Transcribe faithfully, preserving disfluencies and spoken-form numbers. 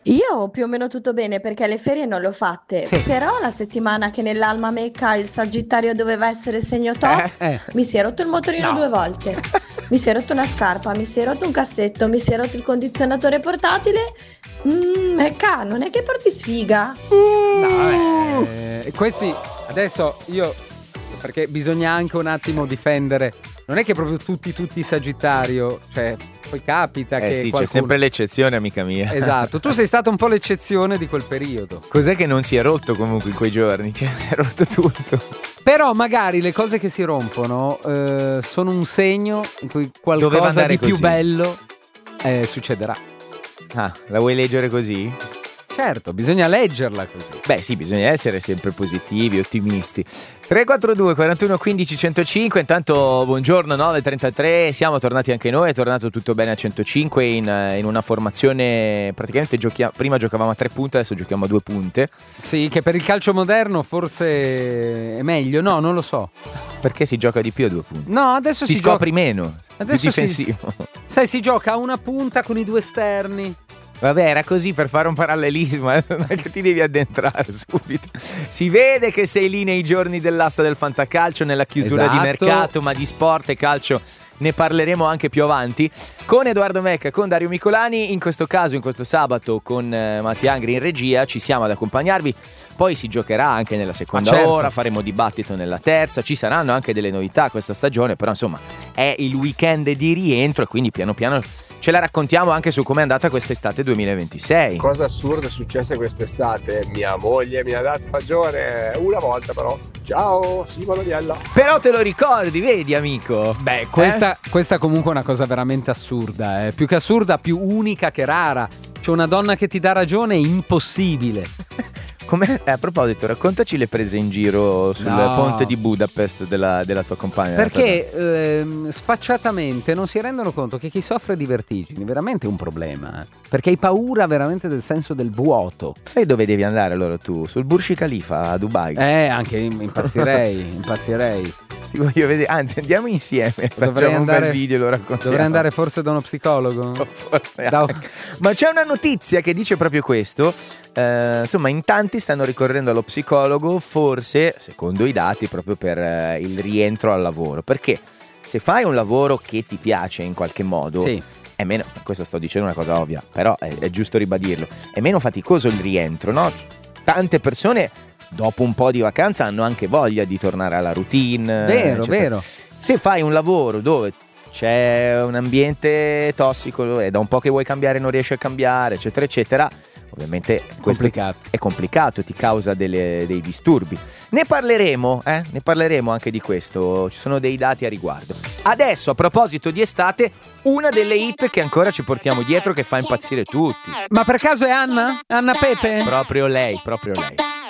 Io più o meno tutto bene perché le ferie non le ho fatte, Sì. però la settimana che nell'Alma Mecca il Sagittario doveva essere segno top, Eh, eh. mi si è rotto il motorino No. due volte, mi si è rotto una scarpa, mi si è rotto un cassetto, mi si è rotto il condizionatore portatile. Mm, Mecca, non è che porti sfiga? No, vabbè, eh, questi adesso io, perché bisogna anche un attimo difendere, non è che proprio tutti tutti Sagittario, cioè poi capita Eh che sì, qualcuno... c'è sempre l'eccezione, amica mia. Esatto, tu sei stata un po' l'eccezione di quel periodo. Cos'è che non si è rotto comunque in quei giorni? Cioè, si è rotto tutto. Però magari le cose che si rompono eh, sono un segno in cui Doveva qualcosa andare di più così. bello eh, succederà. Ah, la vuoi leggere così? Certo, bisogna leggerla così. Beh sì, bisogna essere sempre positivi, ottimisti. tre quattro due quarantuno quindici centocinque. Intanto buongiorno, nove e trentatré. Siamo tornati anche noi, è tornato tutto bene a centocinque in, in una formazione. Praticamente giochia- prima giocavamo a tre punte, adesso giochiamo a due punte. Sì, che per il calcio moderno forse è meglio, no, non lo so. Perché si gioca di più a due punte. No, adesso Ti si scopri gioca... meno, Adesso più si- difensivo. Sai, si gioca a una punta con i due esterni. Vabbè, era così per fare un parallelismo, adesso non è che ti devi addentrare subito. Si vede che sei lì nei giorni dell'asta del fantacalcio, nella chiusura Esatto. di mercato, ma di sport e calcio ne parleremo anche più avanti. Con Edoardo Mecca, con Dario Micolani, in questo caso, in questo sabato, con eh, Mattia Angri in regia, ci siamo ad accompagnarvi. Poi si giocherà anche nella seconda Ma certo. ora, faremo dibattito nella terza, ci saranno anche delle novità questa stagione, però insomma è il weekend di rientro e quindi piano piano ce la raccontiamo anche su com'è andata quest'estate duemilaventisei. Cosa assurda è successa quest'estate? Mia moglie mi ha dato ragione una volta però. Ciao, Simo Daniela. Però te lo ricordi, vedi amico? Beh, questa, questa comunque è una cosa veramente assurda, eh. Più che assurda, più unica che rara. C'è una donna che ti dà ragione, è impossibile. Come, eh, a proposito, raccontaci le prese in giro sul No. ponte di Budapest della, della tua compagna. Perché ehm, sfacciatamente non si rendono conto che chi soffre di vertigini è veramente un problema, eh. Perché hai paura veramente del senso del vuoto. Sai dove devi andare allora tu? Sul Burj Khalifa a Dubai. Eh, anche impazzirei, impazzirei. Ti voglio vedere, anzi andiamo insieme, Dovrei facciamo un andare- bel video, lo raccontiamo. Dovrei andare forse da uno psicologo? Forse Da- anche. Ma c'è una notizia che dice proprio questo. Eh, insomma, in tanti stanno ricorrendo allo psicologo, forse, secondo i dati, proprio per eh, il rientro al lavoro. Perché se fai un lavoro che ti piace in qualche modo, Sì. è meno, questa sto dicendo una cosa ovvia, però è, è giusto ribadirlo, è meno faticoso il rientro, no? Tante persone dopo un po' di vacanza hanno anche voglia di tornare alla routine. Vero, eccetera. vero. Se fai un lavoro dove c'è un ambiente tossico e da un po' che vuoi cambiare non riesci a cambiare, eccetera eccetera, ovviamente questo Complicato. è complicato, ti causa delle- dei disturbi. Ne parleremo, eh? Ne parleremo anche di questo, ci sono dei dati a riguardo. Adesso, a proposito di estate, una delle hit che ancora ci portiamo dietro che fa impazzire tutti. Ma per caso è Anna? Anna Pepe? Proprio lei, proprio lei.